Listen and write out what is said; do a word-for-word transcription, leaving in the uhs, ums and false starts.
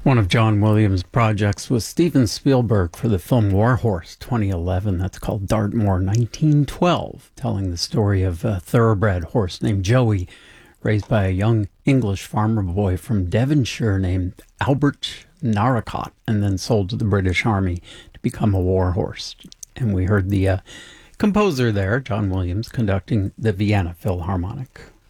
One of John Williams' projects was Steven Spielberg for the film Warhorse twenty eleven. That's called Dartmoor nineteen twelve, telling the story of a thoroughbred horse named Joey, raised by a young English farmer boy from Devonshire named Albert Narracott, and then sold to the British Army to become a war horse. And we heard the uh, composer there, John Williams, conducting the Vienna Philharmonic.